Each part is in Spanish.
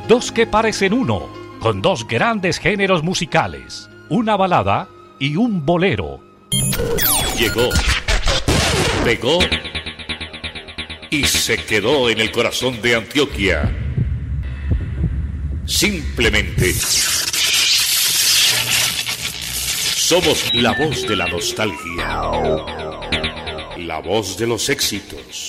Dos que parecen uno, con dos grandes géneros musicales, una balada y un bolero. Llegó, pegó y se quedó en el corazón de Antioquia. Simplemente somos la voz de la nostalgia, la voz de los éxitos.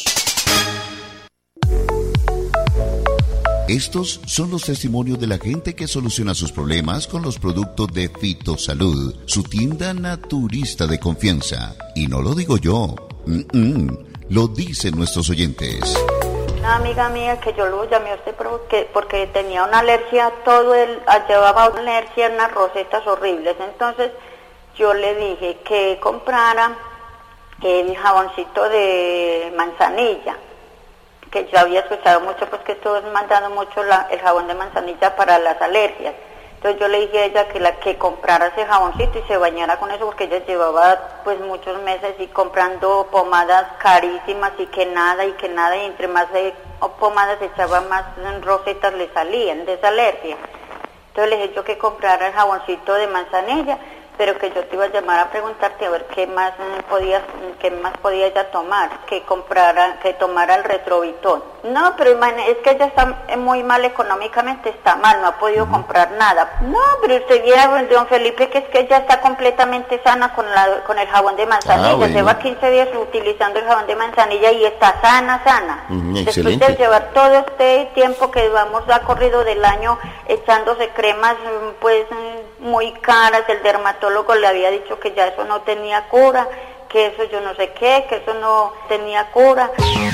Estos son los testimonios de la gente que soluciona sus problemas con los productos de Fitosalud, su tienda naturista de confianza. Y no lo digo yo, lo dicen nuestros oyentes. Una amiga mía que yo lo llamé a usted porque tenía una alergia, llevaba una alergia en unas rosetas horribles. Entonces yo le dije que comprara el jaboncito de manzanilla, que yo había escuchado mucho, pues que todos mandando mucho el jabón de manzanilla para las alergias. Entonces yo le dije a ella que comprara ese jaboncito y se bañara con eso, porque ella llevaba pues muchos meses y comprando pomadas carísimas y que nada, y entre más pomadas echaba, más rosetas le salían de esa alergia. Entonces le dije yo que comprara el jaboncito de manzanilla, pero que yo te iba a llamar a preguntarte a ver qué más podía ella tomar, que tomara el Retrovitón. No, pero es que ella está muy mal económicamente, está mal, no ha podido comprar nada. No, pero usted viera, don Felipe, que es que ella está completamente sana con el jabón de manzanilla. Bueno. Lleva 15 días utilizando el jabón de manzanilla y está sana. Después de llevar todo este tiempo que ha corrido del año echándose cremas pues muy caras, el dermatólogo le había dicho que ya eso no tenía cura, que eso yo no sé qué, que eso no tenía cura.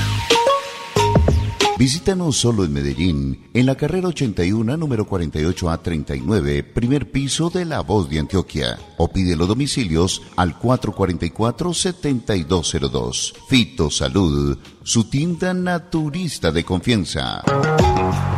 Visítanos solo en Medellín, en la carrera 81, número 48A39, primer piso de La Voz de Antioquia. O pide los domicilios al 444-7202. Fitosalud, su tienda naturista de confianza.